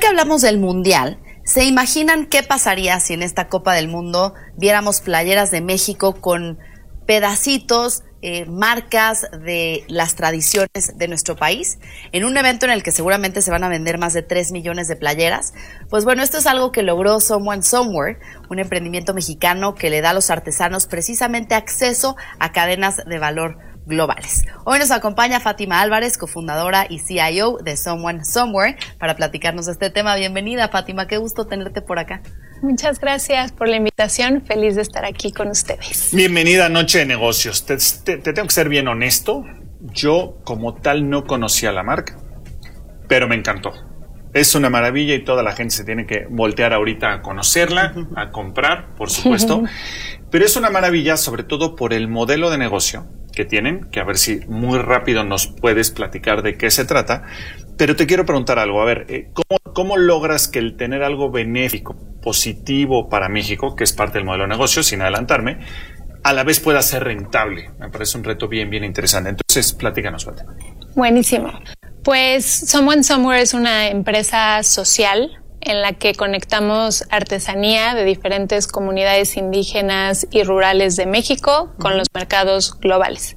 hablamos del Mundial, ¿se imaginan qué pasaría si en esta Copa del Mundo viéramos playeras de México con pedacitos, marcas de las tradiciones de nuestro país, en un evento en el que seguramente se van a vender más de 3 millones de playeras? Pues bueno, esto es algo que logró Someone Somewhere, un emprendimiento mexicano que le da a los artesanos precisamente acceso a cadenas de valor globales. Hoy nos acompaña Fátima Álvarez, cofundadora y CIO de Someone Somewhere, para platicarnos de este tema. Bienvenida, Fátima, qué gusto tenerte por acá. Muchas gracias por la invitación, feliz de estar aquí con ustedes. Bienvenida a Noche de Negocios. Te tengo que ser bien honesto, yo como tal no conocía la marca, pero me encantó. Es una maravilla y toda la gente se tiene que voltear ahorita a conocerla, a comprar, por supuesto, pero es una maravilla sobre todo por el modelo de negocio que tienen, que a ver si muy rápido nos puedes platicar de qué se trata. Pero te quiero preguntar algo, a ver, ¿cómo logras que el tener algo benéfico, positivo para México, que es parte del modelo de negocio, sin adelantarme, a la vez pueda ser rentable? Me parece un reto bien interesante. Entonces, platícanos, Fátima. Buenísimo. Pues Someone Somewhere es una empresa social en la que conectamos artesanía de diferentes comunidades indígenas y rurales de México con los mercados globales.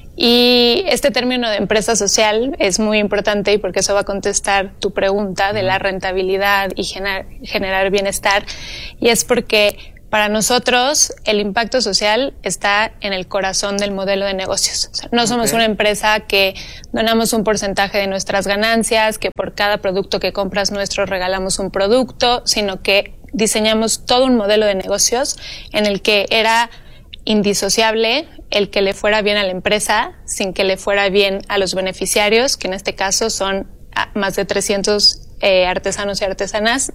Y este término de empresa social es muy importante, y porque eso va a contestar tu pregunta de la rentabilidad y generar bienestar, y es porque para nosotros el impacto social está en el corazón del modelo de negocios. O sea, no somos una empresa que donamos un porcentaje de nuestras ganancias, que por cada producto que compras nuestro regalamos un producto, sino que diseñamos todo un modelo de negocios en el que era indisociable el que le fuera bien a la empresa sin que le fuera bien a los beneficiarios, que en este caso son más de 300 artesanos y artesanas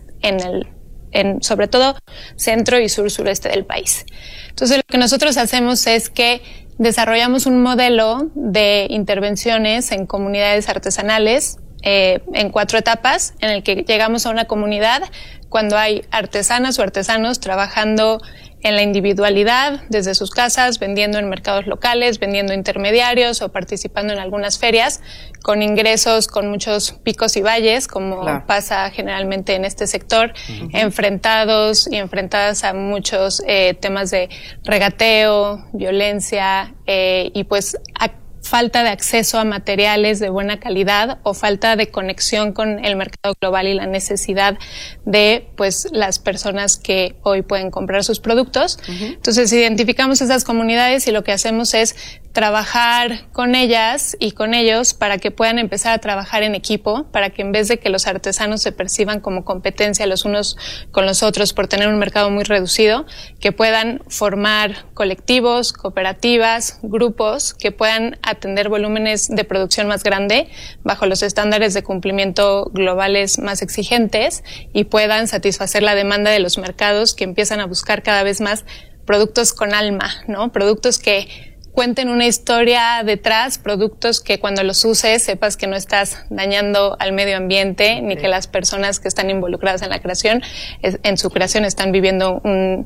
en sobre todo centro y sureste del país. Entonces, lo que nosotros hacemos es que desarrollamos un modelo de intervenciones en comunidades artesanales en 4 etapas, en el que llegamos a una comunidad cuando hay artesanas o artesanos trabajando en la individualidad, desde sus casas, vendiendo en mercados locales, vendiendo intermediarios o participando en algunas ferias, con ingresos con muchos picos y valles, como pasa generalmente en este sector, enfrentados y enfrentadas a muchos temas de regateo, violencia y pues falta de acceso a materiales de buena calidad o falta de conexión con el mercado global y la necesidad de pues las personas que hoy pueden comprar sus productos. Entonces identificamos esas comunidades y lo que hacemos es trabajar con ellas y con ellos para que puedan empezar a trabajar en equipo, para que en vez de que los artesanos se perciban como competencia los unos con los otros por tener un mercado muy reducido, que puedan formar colectivos, cooperativas, grupos que puedan atender volúmenes de producción más grande bajo los estándares de cumplimiento globales más exigentes y puedan satisfacer la demanda de los mercados que empiezan a buscar cada vez más productos con alma, ¿no? Productos que cuenten una historia detrás, productos que cuando los uses sepas que no estás dañando al medio ambiente, ni que las personas que están involucradas en la creación, en su creación, están viviendo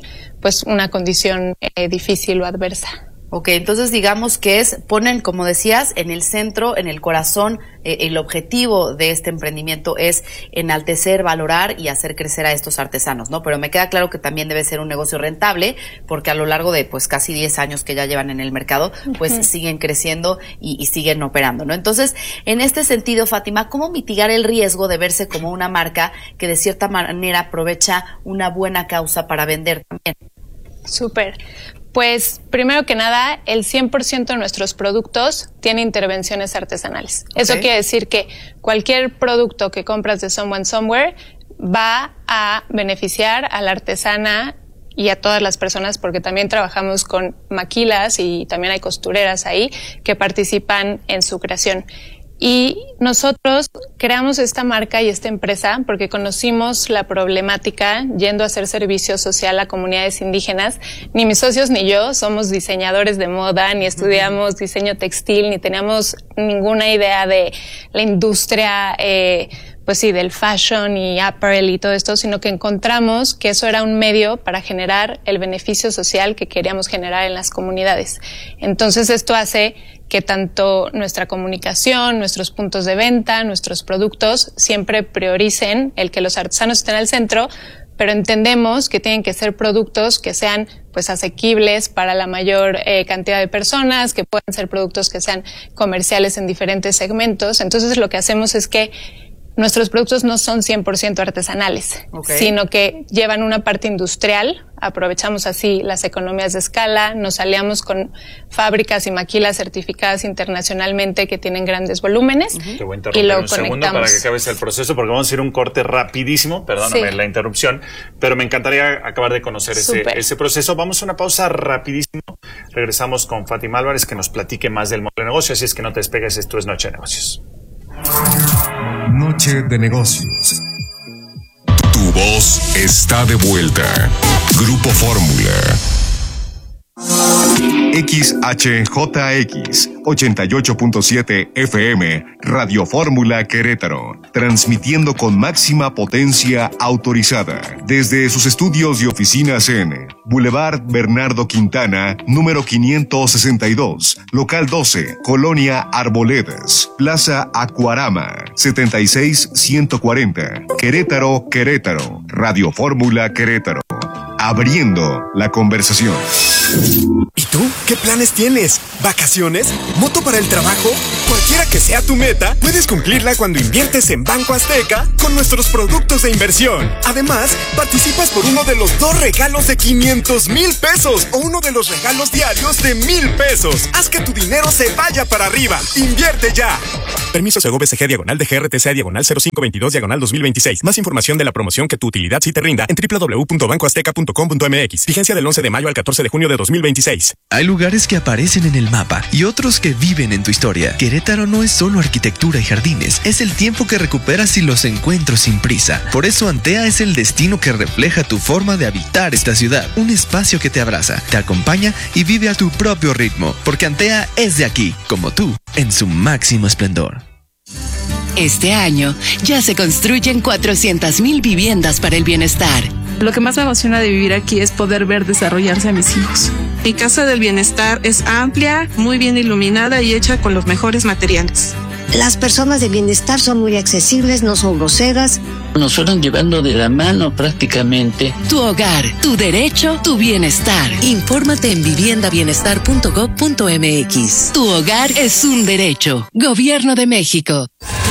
una condición difícil o adversa. Ok, entonces digamos que ponen, como decías, en el centro, en el corazón, el objetivo de este emprendimiento es enaltecer, valorar y hacer crecer a estos artesanos, ¿no? Pero me queda claro que también debe ser un negocio rentable, porque a lo largo de pues casi 10 años que ya llevan en el mercado, pues siguen creciendo y siguen operando, ¿no? Entonces, en este sentido, Fátima, ¿cómo mitigar el riesgo de verse como una marca que de cierta manera aprovecha una buena causa para vender también? Súper. Pues, primero que nada, el 100% de nuestros productos tiene intervenciones artesanales. Eso quiere decir que cualquier producto que compras de Someone Somewhere va a beneficiar a la artesana y a todas las personas, porque también trabajamos con maquilas y también hay costureras ahí que participan en su creación. Y nosotros creamos esta marca y esta empresa porque conocimos la problemática yendo a hacer servicio social a comunidades indígenas. Ni mis socios ni yo somos diseñadores de moda, ni estudiamos diseño textil, ni teníamos ninguna idea de la industria pues sí, del fashion y apparel y todo esto, sino que encontramos que eso era un medio para generar el beneficio social que queríamos generar en las comunidades. Entonces esto hace que tanto nuestra comunicación, nuestros puntos de venta, nuestros productos siempre prioricen el que los artesanos estén al centro, pero entendemos que tienen que ser productos que sean pues asequibles para la mayor cantidad de personas, que puedan ser productos que sean comerciales en diferentes segmentos. Entonces lo que hacemos es que nuestros productos no son 100% artesanales, sino que llevan una parte industrial. Aprovechamos así las economías de escala, nos aliamos con fábricas y maquilas certificadas internacionalmente que tienen grandes volúmenes. Te voy a interrumpir un segundo para que acabes el proceso, porque vamos a ir un corte rapidísimo, perdóname la interrupción, pero me encantaría acabar de conocer ese proceso. Vamos a una pausa rapidísimo, regresamos con Fátima Álvarez que nos platique más del modelo de negocio, así es que no te despegues, esto es Noche de Negocios. Noche de Negocios. Tu voz está de vuelta. Grupo Fórmula. XHJX 88.7 FM Radio Fórmula Querétaro, transmitiendo con máxima potencia autorizada desde sus estudios y oficinas en Boulevard Bernardo Quintana, número 562, local 12, Colonia Arboledas, Plaza Acuarama, 76140, Querétaro, Querétaro, Radio Fórmula Querétaro. Abriendo la conversación. ¿Y tú? ¿Qué planes tienes? ¿Vacaciones? ¿Moto para el trabajo? Cualquiera que sea tu meta, puedes cumplirla cuando inviertes en Banco Azteca con nuestros productos de inversión. Además, participas por uno de los 2 regalos de 500,000 pesos o uno de los regalos diarios de 1,000 pesos. Haz que tu dinero se vaya para arriba. Invierte ya. Permiso Segov BCG /DGRTC/0522/2026. Más información de la promoción que tu utilidad sí te rinda en www.bancoazteca.com.mx. Vigencia del 11 de mayo al 14 de junio de 2026. Hay lugares que aparecen en el mapa y otros que viven en tu historia. Querétaro no es solo arquitectura y jardines, es el tiempo que recuperas y los encuentros sin prisa. Por eso Antea es el destino que refleja tu forma de habitar esta ciudad. Un espacio que te abraza, te acompaña y vive a tu propio ritmo. Porque Antea es de aquí, como tú, en su máximo esplendor. Este año ya se construyen 400,000 viviendas para el bienestar. Lo que más me emociona de vivir aquí es poder ver desarrollarse a mis hijos. Mi casa del bienestar es amplia, muy bien iluminada y hecha con los mejores materiales. Las personas de bienestar son muy accesibles, no son groseras. Nos fueron llevando de la mano prácticamente. Tu hogar, tu derecho, tu bienestar. Infórmate en viviendabienestar.gov.mx. Tu hogar es un derecho. Gobierno de México.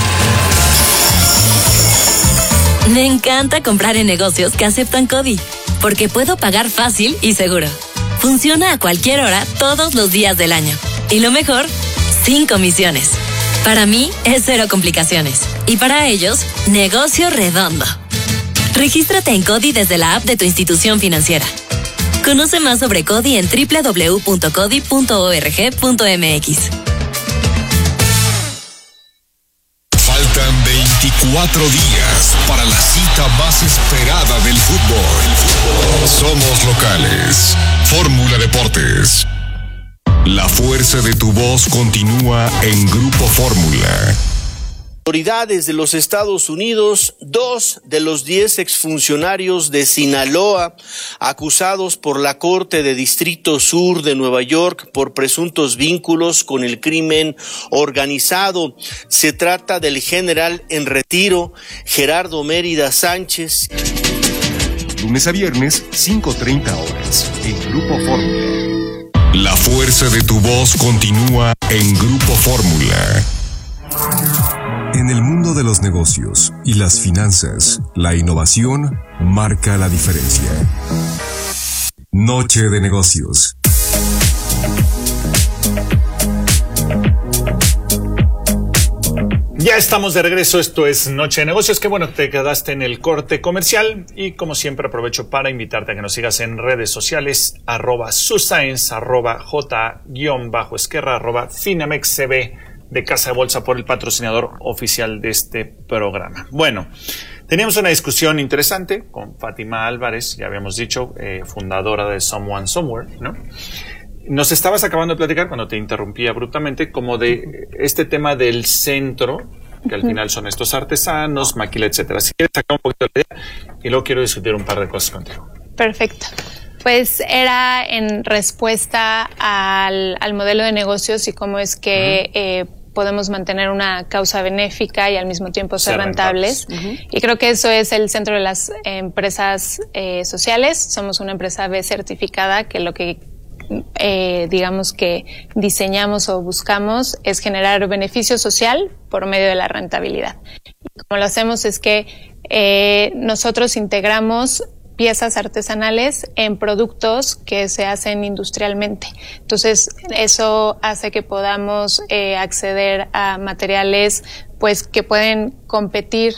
Me encanta comprar en negocios que aceptan CODI, porque puedo pagar fácil y seguro. Funciona a cualquier hora, todos los días del año. Y lo mejor, sin comisiones. Para mí es 0 complicaciones. Y para ellos, negocio redondo. Regístrate en CODI desde la app de tu institución financiera. Conoce más sobre CODI en www.codi.org.mx. Faltan 24 días para la cita más esperada del fútbol. Somos locales. Fórmula Deportes. La fuerza de tu voz continúa en Grupo Fórmula. Autoridades de los Estados Unidos, 2 de los 10 exfuncionarios de Sinaloa, acusados por la Corte de Distrito Sur de Nueva York por presuntos vínculos con el crimen organizado. Se trata del general en retiro, Gerardo Mérida Sánchez. Lunes a viernes, 5:30 horas, en Grupo Fórmula. La fuerza de tu voz continúa en Grupo Fórmula. En el mundo de los negocios y las finanzas, la innovación marca la diferencia. Noche de Negocios. Ya estamos de regreso, esto es Noche de Negocios. Qué bueno, te quedaste en el corte comercial y como siempre aprovecho para invitarte a que nos sigas en redes sociales, @suscience, @j_esquerra, @finamexcb de Casa de Bolsa por el patrocinador oficial de este programa. Bueno, teníamos una discusión interesante con Fátima Álvarez, ya habíamos dicho, fundadora de Someone Somewhere, ¿no? Nos estabas acabando de platicar cuando te interrumpí abruptamente como de este tema del centro que al final son estos artesanos, maquila, etcétera. Si quieres sacar un poquito de la idea y luego quiero discutir un par de cosas contigo. Perfecto. Pues era en respuesta al modelo de negocios y cómo es que podemos mantener una causa benéfica y al mismo tiempo ser rentables. Y creo que eso es el centro de las empresas sociales. Somos una empresa B certificada que lo que digamos que diseñamos o buscamos es generar beneficio social por medio de la rentabilidad. Y como lo hacemos es que nosotros integramos piezas artesanales en productos que se hacen industrialmente. Entonces, eso hace que podamos acceder a materiales pues que pueden competir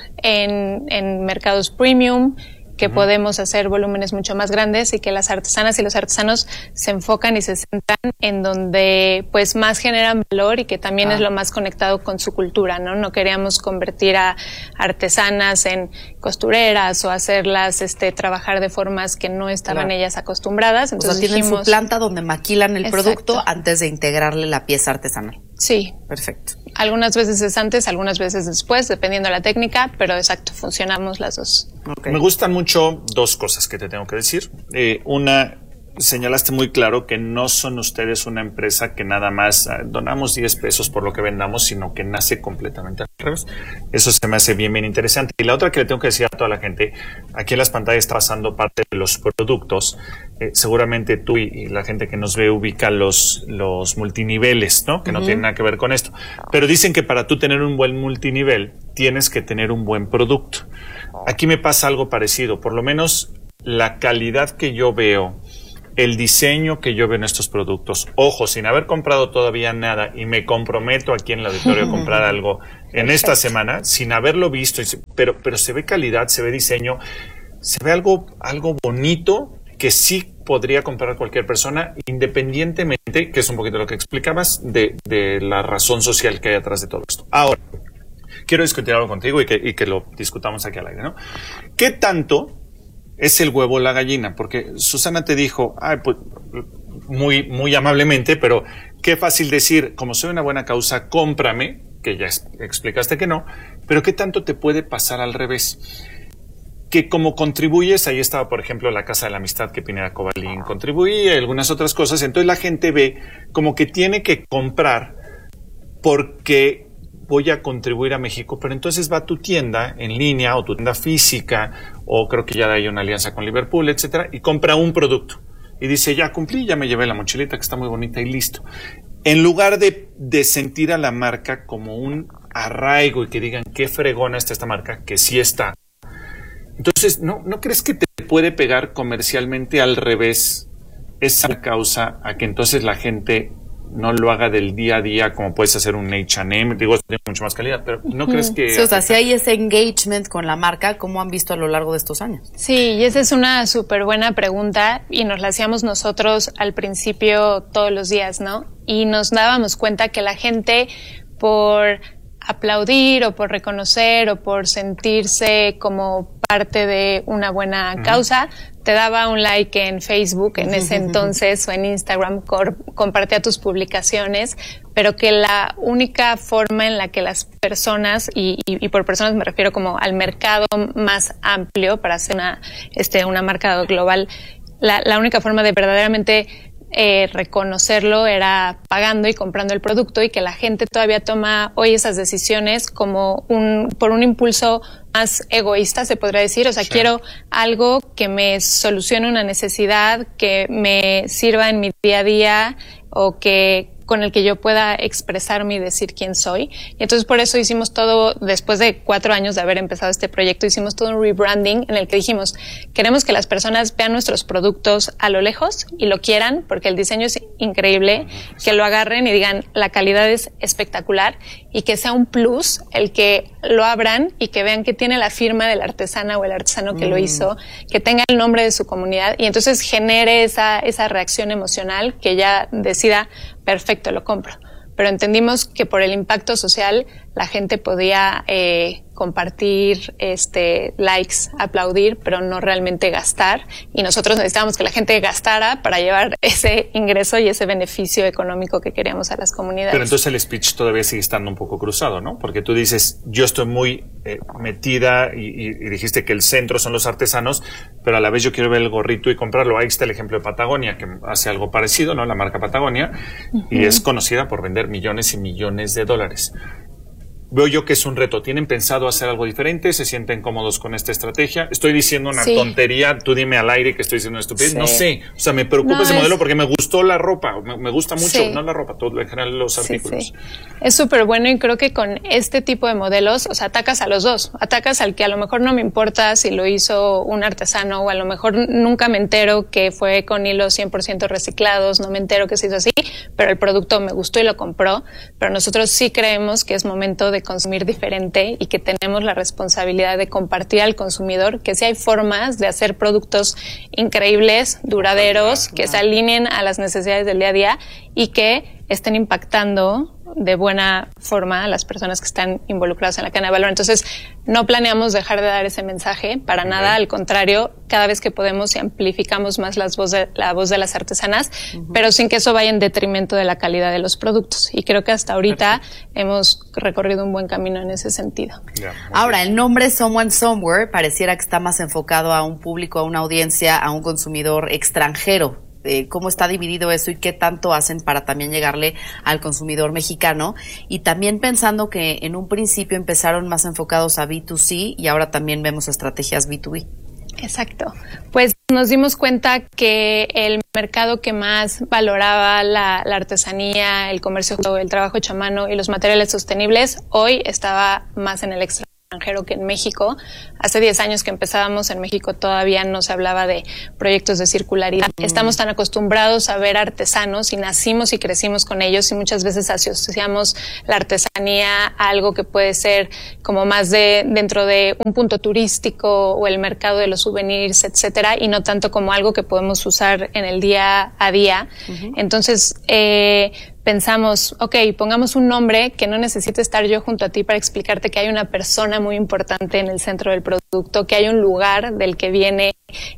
en mercados premium, que podemos hacer volúmenes mucho más grandes y que las artesanas y los artesanos se enfocan y se centran en donde pues más generan valor y que también es lo más conectado con su cultura, ¿no? No queríamos convertir a artesanas en costureras o hacerlas trabajar de formas que no estaban ellas acostumbradas. Entonces, o sea, tienen su planta donde maquilan el producto antes de integrarle la pieza artesanal. Sí. Perfecto. Algunas veces es antes, algunas veces después, dependiendo de la técnica, pero exacto, funcionamos las dos. Me gustan mucho dos cosas que te tengo que decir. Una, señalaste muy claro que no son ustedes una empresa que nada más donamos 10 pesos por lo que vendamos, sino que nace completamente al revés. Eso se me hace bien interesante. Y la otra que le tengo que decir a toda la gente, aquí en las pantallas está pasando parte de los productos. Seguramente tú y la gente que nos ve ubica los multiniveles, ¿no? Que no tienen nada que ver con esto. Pero dicen que para tú tener un buen multinivel, tienes que tener un buen producto. Aquí me pasa algo parecido. Por lo menos la calidad que yo veo, el diseño que yo veo en estos productos, ojo, sin haber comprado todavía nada, y me comprometo aquí en el auditorio a comprar algo en esta semana, sin haberlo visto, pero se ve calidad, se ve diseño, se ve algo bonito que sí podría comprar cualquier persona, independientemente, que es un poquito lo que explicabas, de la razón social que hay atrás de todo esto. Ahora, quiero discutir algo contigo y que lo discutamos aquí al aire, ¿no? ¿Qué tanto es el huevo o la gallina? Porque Susana te dijo, pues, muy amablemente, pero qué fácil decir, como soy una buena causa, cómprame, que ya explicaste que no, pero qué tanto te puede pasar al revés. Que como contribuyes, ahí estaba, por ejemplo, la Casa de la Amistad que Pineda Cobalín contribuía y algunas otras cosas, entonces la gente ve como que tiene que comprar porque voy a contribuir a México, pero entonces va a tu tienda en línea o tu tienda física, o creo que ya hay una alianza con Liverpool, etcétera, y compra un producto. Y dice, ya cumplí, ya me llevé la mochilita que está muy bonita y listo. En lugar de sentir a la marca como un arraigo y que digan, qué fregona está esta marca, que sí está. Entonces, ¿no crees que te puede pegar comercialmente al revés esa causa a que entonces la gente no lo haga del día a día como puedes hacer un H&M? Digo, tiene mucho más calidad, pero ¿no crees que...? Sí, o sea, si hay ese engagement con la marca, ¿cómo han visto a lo largo de estos años? Sí, y esa es una súper buena pregunta y nos la hacíamos nosotros al principio todos los días, ¿no? Y nos dábamos cuenta que la gente, por aplaudir o por reconocer o por sentirse como parte de una buena causa, te daba un like en Facebook en ese entonces o en Instagram, compartía tus publicaciones, pero que la única forma en la que las personas, y por personas me refiero como al mercado más amplio para hacer una marca global, la única forma de verdaderamente reconocerlo era pagando y comprando el producto, y que la gente todavía toma hoy esas decisiones como por un impulso más egoísta, se podría decir. O sea, quiero algo que me solucione una necesidad, que me sirva en mi día a día o con el que yo pueda expresarme y decir quién soy. Y entonces por eso hicimos todo, después de 4 años de haber empezado este proyecto, hicimos todo un rebranding en el que dijimos, queremos que las personas vean nuestros productos a lo lejos y lo quieran, porque el diseño es increíble, que lo agarren y digan, la calidad es espectacular, y que sea un plus el que lo abran y que vean que tiene la firma de la artesana o el artesano que lo hizo, que tenga el nombre de su comunidad, y entonces genere esa reacción emocional que ya decida, perfecto, lo compro. Pero entendimos que por el impacto social la gente podía compartir, likes, aplaudir, pero no realmente gastar. Y nosotros necesitábamos que la gente gastara para llevar ese ingreso y ese beneficio económico que queríamos a las comunidades. Pero entonces el speech todavía sigue estando un poco cruzado, ¿no? Porque tú dices, yo estoy muy metida y dijiste que el centro son los artesanos, pero a la vez yo quiero ver el gorrito y comprarlo. Ahí está el ejemplo de Patagonia, que hace algo parecido, ¿no? La marca Patagonia, y es conocida por vender millones y millones de dólares. Veo yo que es un reto. ¿Tienen pensado hacer algo diferente? ¿Se sienten cómodos con esta estrategia? Estoy diciendo una tontería. Tú dime al aire que estoy diciendo una estupidez. No sé. O sea, me preocupa ese modelo porque me gustó la ropa. Me gusta mucho, no la ropa, todo en general los artículos. Es súper bueno y creo que con este tipo de modelos, o sea, atacas a los dos. Atacas al que a lo mejor no me importa si lo hizo un artesano o a lo mejor nunca me entero que fue con hilos 100% reciclados, no me entero que se hizo así, pero el producto me gustó y lo compró. Pero nosotros sí creemos que es momento de consumir diferente y que tenemos la responsabilidad de compartir al consumidor que sí hay formas de hacer productos increíbles, duraderos, que se alineen a las necesidades del día a día y que estén impactando de buena forma a las personas que están involucradas en la cadena de valor. Entonces, no planeamos dejar de dar ese mensaje para nada, al contrario, cada vez que podemos y amplificamos más la voz de las artesanas, pero sin que eso vaya en detrimento de la calidad de los productos. Y creo que hasta ahorita hemos recorrido un buen camino en ese sentido. Ahora, el nombre Someone Somewhere pareciera que está más enfocado a un público, a una audiencia, a un consumidor extranjero. Cómo está dividido eso y qué tanto hacen para también llegarle al consumidor mexicano, y también pensando que en un principio empezaron más enfocados a B2C y ahora también vemos estrategias B2B. Exacto. Pues nos dimos cuenta que el mercado que más valoraba la artesanía, el comercio, el trabajo hecho a mano y los materiales sostenibles, hoy estaba más en el extranjero que en México. Hace 10 años que empezábamos en México todavía no se hablaba de proyectos de circularidad. Estamos tan acostumbrados a ver artesanos y nacimos y crecimos con ellos y muchas veces asociamos la artesanía a algo que puede ser como más dentro de un punto turístico o el mercado de los souvenirs, etcétera, y no tanto como algo que podemos usar en el día a día. Entonces, pensamos, pongamos un nombre que no necesite estar yo junto a ti para explicarte que hay una persona muy importante en el centro del producto, que hay un lugar del que viene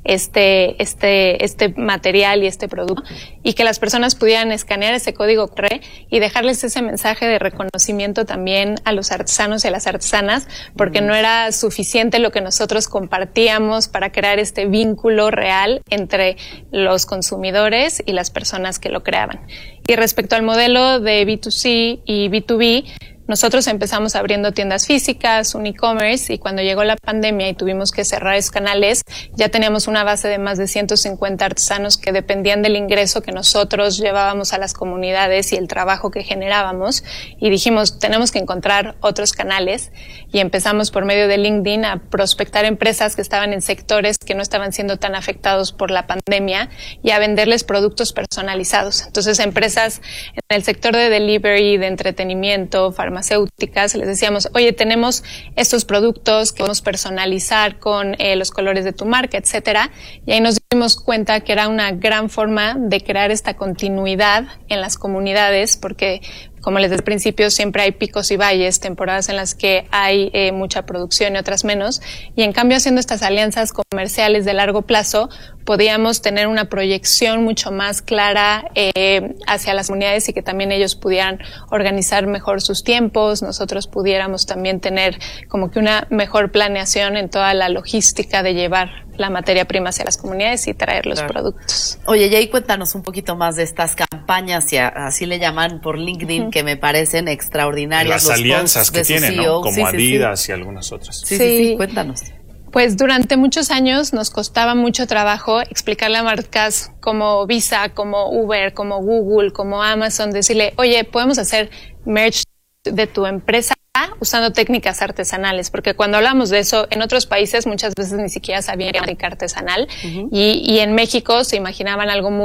este material y este producto, y que las personas pudieran escanear ese código QR y dejarles ese mensaje de reconocimiento también a los artesanos y a las artesanas, porque no era suficiente lo que nosotros compartíamos para crear este vínculo real entre los consumidores y las personas que lo creaban. Y respecto al modelo de B2C y B2B, nosotros empezamos abriendo tiendas físicas, un e-commerce, y cuando llegó la pandemia y tuvimos que cerrar esos canales, ya teníamos una base de más de 150 artesanos que dependían del ingreso que nosotros llevábamos a las comunidades y el trabajo que generábamos, y dijimos, tenemos que encontrar otros canales, y empezamos por medio de LinkedIn a prospectar empresas que estaban en sectores que no estaban siendo tan afectados por la pandemia y a venderles productos personalizados. Entonces, empresas en el sector de delivery, de entretenimiento, farmacéuticas, les decíamos, oye, tenemos estos productos que podemos personalizar con los colores de tu marca, etcétera, y ahí nos dimos cuenta que era una gran forma de crear esta continuidad en las comunidades, porque como les decía al principio, siempre hay picos y valles, temporadas en las que hay mucha producción y otras menos, y en cambio haciendo estas alianzas comerciales de largo plazo, podíamos tener una proyección mucho más clara hacia las comunidades y que también ellos pudieran organizar mejor sus tiempos, nosotros pudiéramos también tener como que una mejor planeación en toda la logística de llevar la materia prima hacia las comunidades y traer los productos. Oye, Jay, cuéntanos un poquito más de estas campañas, así le llaman por LinkedIn, que me parecen extraordinarias. Las alianzas que tienen, ¿no? Como Adidas y algunas otras. Sí, cuéntanos. Pues durante muchos años nos costaba mucho trabajo explicarle a marcas como Visa, como Uber, como Google, como Amazon, decirle, oye, podemos hacer merch de tu empresa usando técnicas artesanales, porque cuando hablamos de eso en otros países muchas veces ni siquiera sabían técnica artesanal, y en México se imaginaban algo muy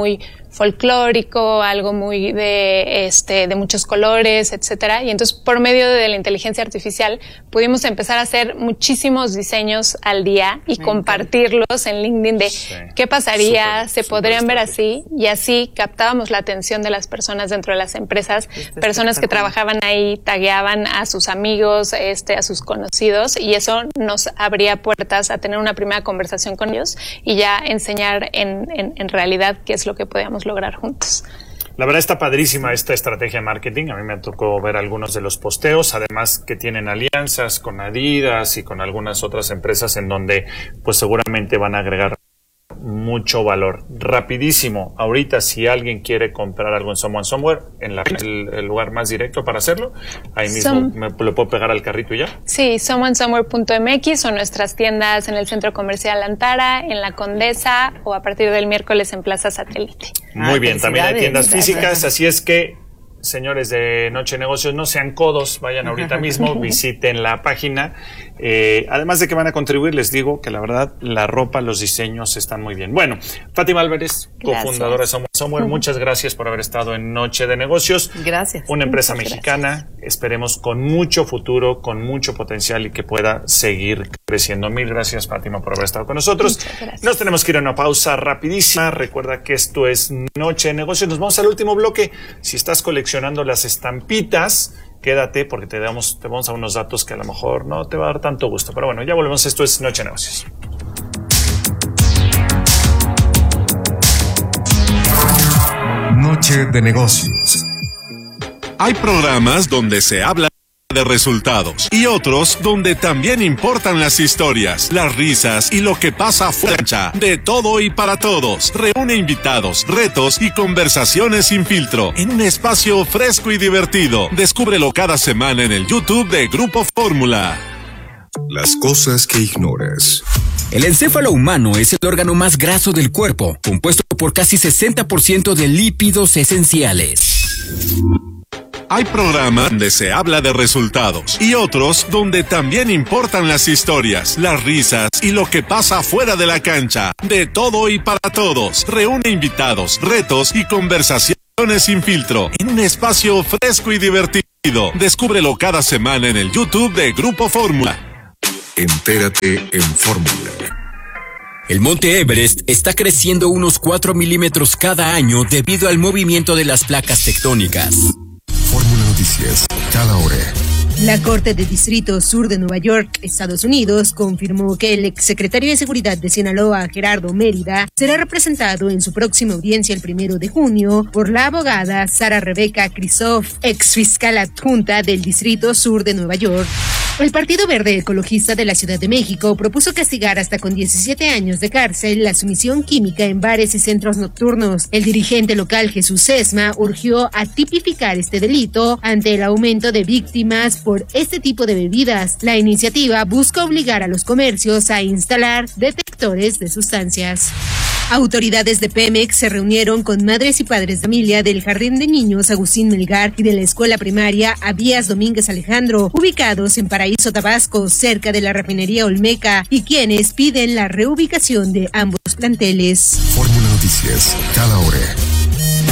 folclórico, algo muy de muchos colores, etcétera. Y entonces, por medio de la inteligencia artificial, pudimos empezar a hacer muchísimos diseños al día y compartirlos en LinkedIn de qué pasaría, se podrían ver así, y así captábamos la atención de las personas dentro de las empresas, personas que trabajaban ahí, tagueaban a sus amigos, a sus conocidos, y eso nos abría puertas a tener una primera conversación con ellos y ya enseñar en realidad qué es lo que podíamos lograr juntos. La verdad está padrísima esta estrategia de marketing. A mí me tocó ver algunos de los posteos, además que tienen alianzas con Adidas y con algunas otras empresas en donde pues seguramente van a agregar mucho valor. Rapidísimo, ahorita si alguien quiere comprar algo en Someone Somewhere, el lugar más directo para hacerlo, ahí mismo me lo puedo pegar al carrito y ya. Sí, someonesomewhere.mx o nuestras tiendas en el Centro Comercial Antara, en La Condesa o a partir del miércoles en Plaza Satélite. Muy bien, también hay tiendas físicas, así es que señores de Noche de Negocios, no sean codos, vayan ahorita mismo, visiten la página. Además de que van a contribuir, les digo que la verdad, la ropa, los diseños están muy bien. Bueno, Fátima Álvarez, cofundadora de Somewhere, muchas gracias por haber estado en Noche de Negocios. Gracias. Una empresa mexicana, esperemos con mucho futuro, con mucho potencial y que pueda seguir creciendo. Mil gracias, Fátima, por haber estado con nosotros. Nos tenemos que ir a una pausa rapidísima. Recuerda que esto es Noche de Negocios. Nos vamos al último bloque. Si estás coleccionando las estampitas, quédate porque te vamos a dar unos datos que a lo mejor no te va a dar tanto gusto. Pero bueno, ya volvemos. Esto es Noche de Negocios. Noche de Negocios. Hay programas donde se habla de resultados y otros donde también importan las historias, las risas y lo que pasa fuera de todo y para todos. Reúne invitados, retos y conversaciones sin filtro en un espacio fresco y divertido. Descúbrelo cada semana en el YouTube de Grupo Fórmula. Las cosas que ignoras. El encéfalo humano es el órgano más graso del cuerpo, compuesto por casi 60% de lípidos esenciales. Hay programas donde se habla de resultados y otros donde también importan las historias, las risas y lo que pasa fuera de la cancha. De todo y para todos. Reúne invitados, retos y conversaciones sin filtro en un espacio fresco y divertido. Descúbrelo cada semana en el YouTube de Grupo Fórmula. Entérate en Fórmula. El monte Everest está creciendo unos 4 milímetros cada año debido al movimiento de las placas tectónicas. Fórmula Noticias, cada hora. La Corte de Distrito Sur de Nueva York, Estados Unidos, confirmó que el exsecretario de Seguridad de Sinaloa, Gerardo Mérida, será representado en su próxima audiencia el 1 de junio por la abogada Sara Rebeca Kristof, exfiscal adjunta del Distrito Sur de Nueva York. El Partido Verde Ecologista de la Ciudad de México propuso castigar hasta con 17 años de cárcel la sumisión química en bares y centros nocturnos. El dirigente local Jesús Sesma urgió a tipificar este delito ante el aumento de víctimas por este tipo de bebidas. La iniciativa busca obligar a los comercios a instalar detectores de sustancias. Autoridades de Pemex se reunieron con madres y padres de familia del Jardín de Niños Agustín Melgar y de la Escuela Primaria Abías Domínguez Alejandro, ubicados en Paraíso, Tabasco, cerca de la refinería Olmeca, y quienes piden la reubicación de ambos planteles. Fórmula Noticias, cada hora.